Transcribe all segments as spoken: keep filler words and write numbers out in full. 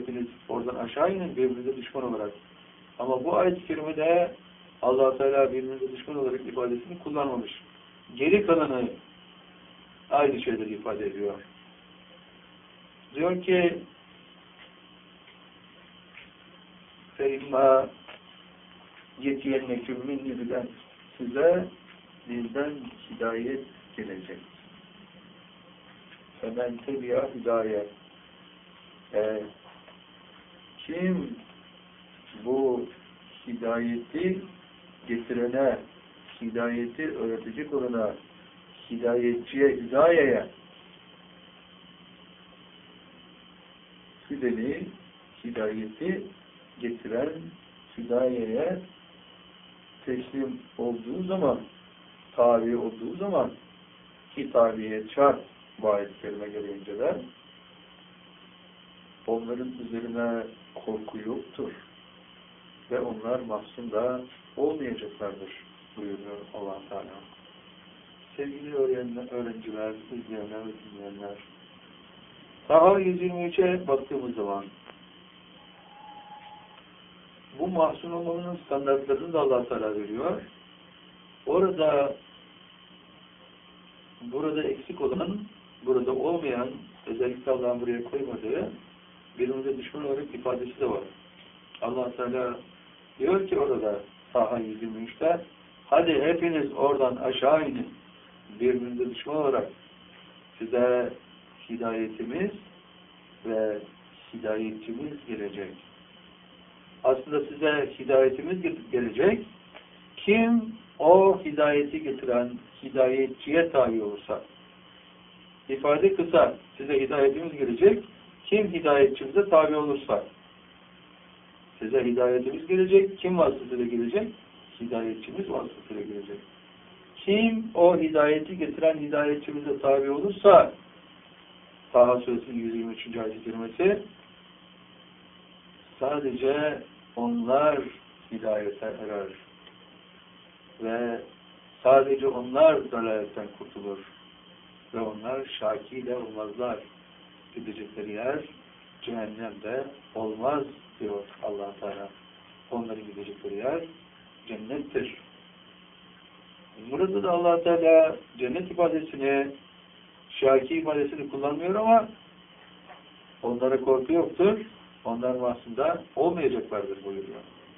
hepiniz oradan aşağı inin birbirinize düşman olarak. Ama bu ayet-i kerimede Allah Teala birbirinize düşman olarak ifadesini kullanmamış. Geri kalanı aynı şeyleri ifade ediyor. Diyor ki فَاِمَّا يَتِيَنَّكُمْ مِنِّ بِلَنْ size bizden hidayet gelecek. Hemen tebiya hidayet. Ee, kim bu hidayeti getirene, hidayeti öğretecek olana, hidayetçiye, hidayeye hideni, hidayeti getiren hidayeye teslim olduğu zaman, tabi olduğu zaman ki tabiye şart bu ayet-i kerime gereğince de onların üzerine korku yoktur ve onlar mahzun da olmayacaklardır buyuruyor Allah Teala. Sevgili öğrenciler, izleyenler ve dinleyenler, Taha yüz yirmi üçe baktığımız zaman bu mahzun olmanın standartlarını da Allah Teala veriyor. Orada burada eksik olan, burada olmayan, özellikle Allah'ın buraya koymadığı birbirimize düşman olarak ifadesi de var. Allah Teala diyor ki orada Taha yüz yirmi üçte hadi hepiniz oradan aşağı inin birbirinize düşman olarak size hidayetimiz ve hidayetçimiz gelecek. Aslında size hidayetimiz gelecek. Kim o hidayeti getiren hidayetçiye tabi olursa. İfade kısa. Size hidayetimiz gelecek. Kim hidayetçimize tabi olursa. Size hidayetimiz gelecek. Kim vasıtasıyla gelecek? Hidayetçimiz vasıtasıyla gelecek. Kim o hidayeti getiren hidayetçimize tabi olursa, Taha Suresinin yüz yirmi üçüncü ayet-i kerimesi, sadece onlar hidayete erer ve sadece onlar dalaletten kurtulur ve onlar şakiyle olmazlar. Gidecekleri yer cehennemde olmaz diyor Allah Teala. Onların gidecekleri yer cennettir. Burada da Allah Teala cennet ifadesini, şaki ifadesini kullanmıyor ama onlara korku yoktur. Onların aslında olmayacaklardır buyuruyor.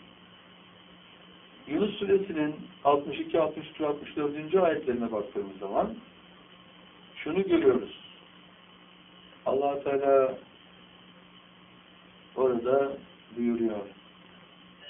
Yunus Suresinin altmış iki, altmış üç, altmış dördüncü ayetlerine baktığımız zaman şunu görüyoruz. Allah Teala orada buyuruyor.